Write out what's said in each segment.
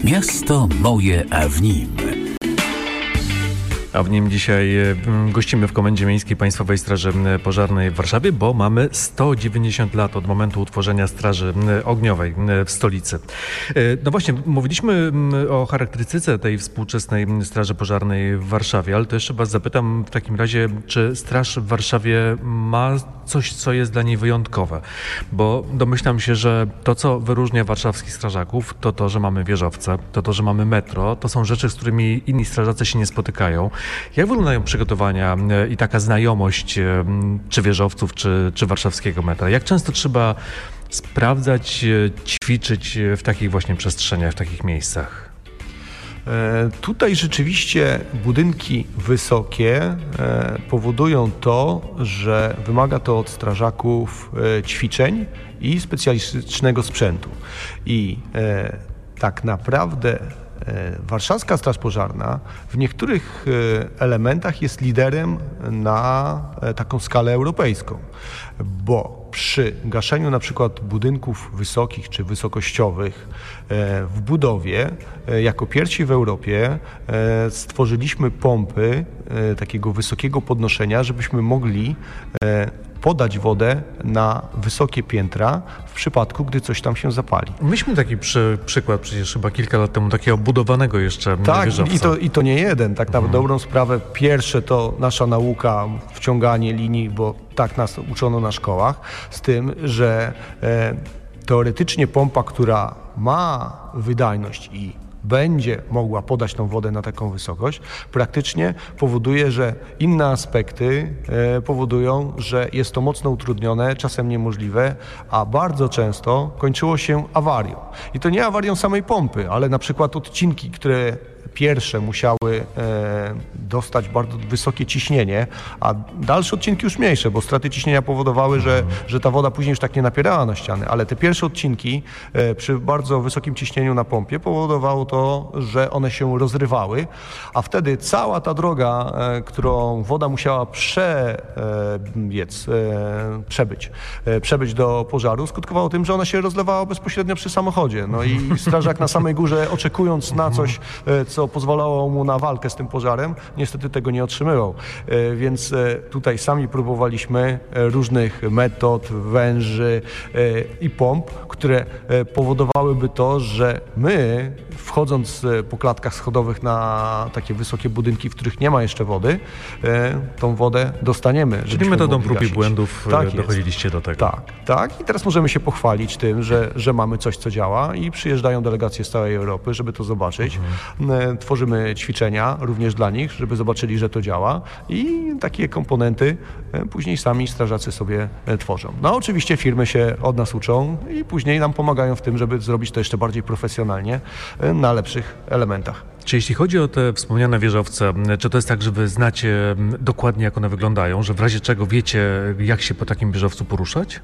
Miasto moje, a w nim. A w nim dzisiaj gościmy w Komendzie Miejskiej Państwowej Straży Pożarnej w Warszawie, bo mamy 190 lat od momentu utworzenia Straży Ogniowej w stolicy. No właśnie, mówiliśmy o charakterystyce tej współczesnej Straży Pożarnej w Warszawie, ale to jeszcze was zapytam w takim razie, czy Straż w Warszawie ma coś, co jest dla niej wyjątkowe? Bo domyślam się, że to, co wyróżnia warszawskich strażaków, to to, że mamy wieżowce, to, że mamy metro, to są rzeczy, z którymi inni strażacy się nie spotykają. Jak wyglądają przygotowania i taka znajomość czy wieżowców, czy warszawskiego metra? Jak często trzeba sprawdzać, ćwiczyć w takich właśnie przestrzeniach, w takich miejscach? Tutaj rzeczywiście budynki wysokie powodują to, że wymaga to od strażaków ćwiczeń i specjalistycznego sprzętu. I tak naprawdę Warszawska Straż Pożarna w niektórych elementach jest liderem na taką skalę europejską, bo przy gaszeniu na przykład budynków wysokich czy wysokościowych w budowie jako pierwsi w Europie stworzyliśmy pompy takiego wysokiego podnoszenia, żebyśmy mogli podać wodę na wysokie piętra w przypadku, gdy coś tam się zapali. Myśmy taki przykład przecież chyba kilka lat temu, takiego budowanego jeszcze wieżowca. Tak, i to nie jeden. Tak na dobrą sprawę pierwsze to nasza nauka, wciąganie linii, bo tak nas uczono na szkołach, z tym, że teoretycznie pompa, która ma wydajność i będzie mogła podać tą wodę na taką wysokość, praktycznie powoduje, że inne aspekty powodują, że jest to mocno utrudnione, czasem niemożliwe, a bardzo często kończyło się awarią. I to nie awarią samej pompy, ale na przykład odcinki, które pierwsze musiały dostać bardzo wysokie ciśnienie, a dalsze odcinki już mniejsze, bo straty ciśnienia powodowały, że ta woda później już tak nie napierała na ściany, ale te pierwsze odcinki przy bardzo wysokim ciśnieniu na pompie powodowało to, że one się rozrywały, a wtedy cała ta droga, którą woda musiała przebyć do pożaru, skutkowało tym, że ona się rozlewała bezpośrednio przy samochodzie. No i strażak na samej górze, oczekując na coś, co pozwalało mu na walkę z tym pożarem, niestety tego nie otrzymywał. Więc tutaj sami próbowaliśmy różnych metod, węży i pomp, które powodowałyby to, że my, wchodząc po klatkach schodowych na takie wysokie budynki, w których nie ma jeszcze wody, tą wodę dostaniemy. Czyli metodą prób i błędów dochodziliście do tego. Tak. I teraz możemy się pochwalić tym, że mamy coś, co działa i przyjeżdżają delegacje z całej Europy, żeby to zobaczyć. Tworzymy ćwiczenia również dla nich, żeby zobaczyli, że to działa i takie komponenty później sami strażacy sobie tworzą. No oczywiście firmy się od nas uczą i później nam pomagają w tym, żeby zrobić to jeszcze bardziej profesjonalnie na lepszych elementach. Czy jeśli chodzi o te wspomniane wieżowce, czy to jest tak, że wy znacie dokładnie, jak one wyglądają, że w razie czego wiecie, jak się po takim wieżowcu poruszać?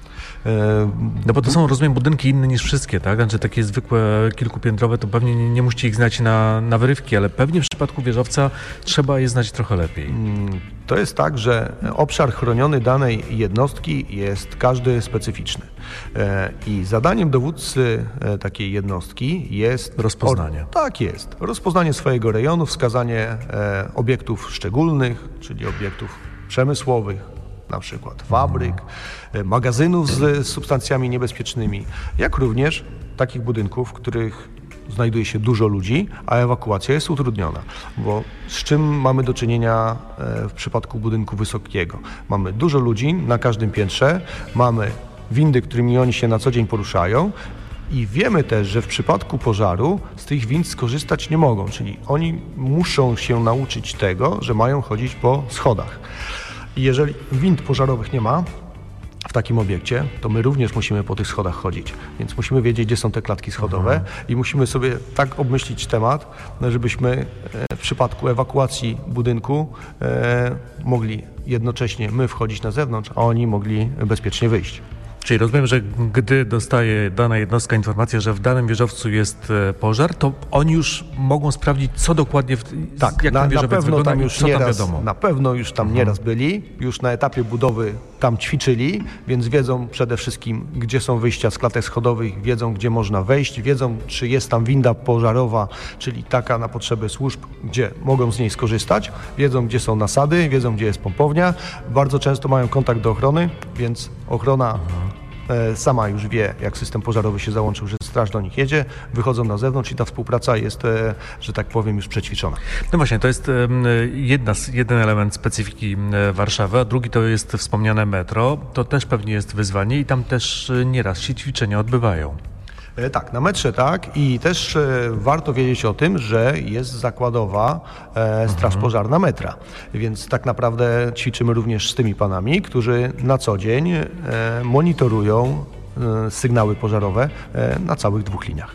No bo to są, rozumiem, budynki inne niż wszystkie, tak? Znaczy takie zwykłe kilkupiętrowe, to pewnie nie musicie ich znać na wyrywki, ale pewnie w przypadku wieżowca trzeba je znać trochę lepiej. To jest tak, że obszar chroniony danej jednostki jest każdy specyficzny. I zadaniem dowódcy takiej jednostki jest rozpoznanie. Tak jest. Rozpoznanie swojego rejonu, wskazanie obiektów szczególnych, czyli obiektów przemysłowych, na przykład fabryk, magazynów z substancjami niebezpiecznymi, jak również takich budynków, w których znajduje się dużo ludzi, a ewakuacja jest utrudniona. Bo z czym mamy do czynienia w przypadku budynku wysokiego? Mamy dużo ludzi na każdym piętrze, mamy windy, którymi oni się na co dzień poruszają i wiemy też, że w przypadku pożaru z tych wind skorzystać nie mogą, czyli oni muszą się nauczyć tego, że mają chodzić po schodach. I jeżeli wind pożarowych nie ma w takim obiekcie, to my również musimy po tych schodach chodzić. Więc musimy wiedzieć, gdzie są te klatki schodowe i musimy sobie tak obmyślić temat, żebyśmy w przypadku ewakuacji budynku mogli jednocześnie my wchodzić na zewnątrz, a oni mogli bezpiecznie wyjść. Czyli rozumiem, że gdy dostaje dana jednostka informację, że w danym wieżowcu jest pożar, to oni już mogą sprawdzić, co dokładnie, jak ten wieżowiec wygląda i co tam wiadomo. Na pewno już tam nieraz byli, już na etapie budowy tam ćwiczyli, więc wiedzą przede wszystkim, gdzie są wyjścia z klatek schodowych, wiedzą, gdzie można wejść, wiedzą, czy jest tam winda pożarowa, czyli taka na potrzeby służb, gdzie mogą z niej skorzystać, wiedzą, gdzie są nasady, wiedzą, gdzie jest pompownia. Bardzo często mają kontakt do ochrony, więc ochrona sama już wie, jak system pożarowy się załączył, że straż do nich jedzie, wychodzą na zewnątrz i ta współpraca jest, że tak powiem, już przećwiczona. No właśnie, to jest jeden element specyfiki Warszawy, a drugi to jest wspomniane metro. To też pewnie jest wyzwanie i tam też nieraz się ćwiczenia odbywają. Tak, na metrze tak i też warto wiedzieć o tym, że jest zakładowa straż pożarna metra, więc tak naprawdę ćwiczymy również z tymi panami, którzy na co dzień monitorują sygnały pożarowe na całych 2 liniach.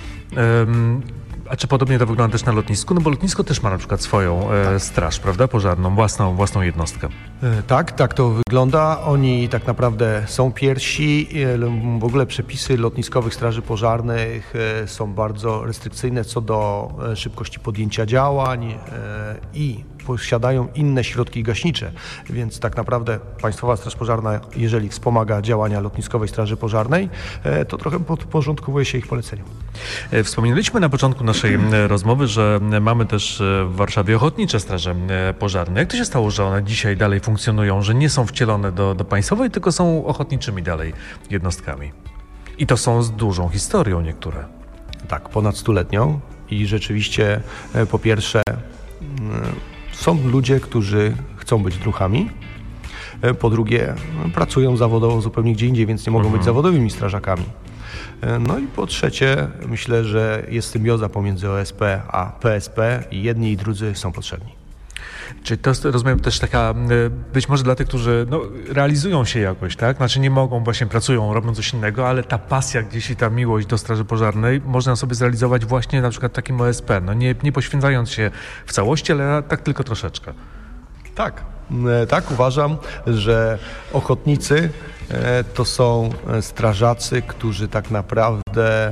A czy podobnie to wygląda też na lotnisku? No bo lotnisko też ma na przykład swoją straż, prawda, pożarną, własną jednostkę. Tak to wygląda. Oni tak naprawdę są pierwsi. W ogóle przepisy lotniskowych straży pożarnych są bardzo restrykcyjne co do szybkości podjęcia działań i posiadają inne środki gaśnicze, więc tak naprawdę Państwowa Straż Pożarna, jeżeli wspomaga działania lotniskowej straży pożarnej, to trochę podporządkowuje się ich poleceniom. Wspominaliśmy na początku naszej rozmowy, że mamy też w Warszawie ochotnicze straże pożarne. Jak to się stało, że one dzisiaj dalej funkcjonują, że nie są wcielone do państwowej, tylko są ochotniczymi dalej jednostkami? I to są z dużą historią niektóre. Tak, ponad 100-letnią i rzeczywiście po pierwsze są ludzie, którzy chcą być druchami. Po drugie, pracują zawodowo zupełnie gdzie indziej, więc nie mogą być zawodowymi strażakami. No i po trzecie, myślę, że jest symbioza pomiędzy OSP a PSP i jedni i drudzy są potrzebni. Czyli to jest, rozumiem, też taka, być może dla tych, którzy realizują się jakoś, tak? Znaczy nie mogą, właśnie pracują, robią coś innego, ale ta pasja gdzieś i ta miłość do straży pożarnej można sobie zrealizować właśnie na przykład takim OSP. Nie poświęcając się w całości, ale tak tylko troszeczkę. Tak, uważam, że ochotnicy to są strażacy, którzy tak naprawdę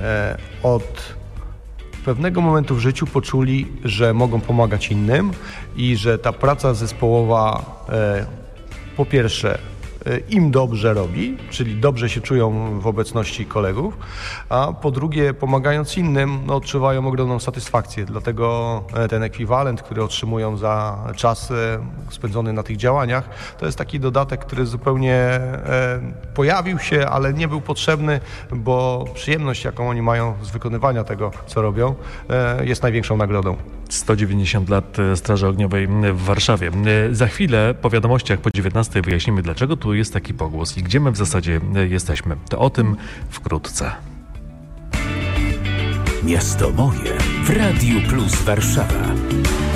od pewnego momentu w życiu poczuli, że mogą pomagać innym i że ta praca zespołowa po pierwsze im dobrze robi, czyli dobrze się czują w obecności kolegów, a po drugie pomagając innym odczuwają ogromną satysfakcję. Dlatego ten ekwiwalent, który otrzymują za czas spędzony na tych działaniach, to jest taki dodatek, który zupełnie pojawił się, ale nie był potrzebny, bo przyjemność, jaką oni mają z wykonywania tego, co robią, jest największą nagrodą. 190 lat Straży Ogniowej w Warszawie. Za chwilę po wiadomościach po 19 wyjaśnimy, dlaczego tu jest taki pogłos i gdzie my w zasadzie jesteśmy. To o tym wkrótce. Miasto moje w Radiu Plus Warszawa.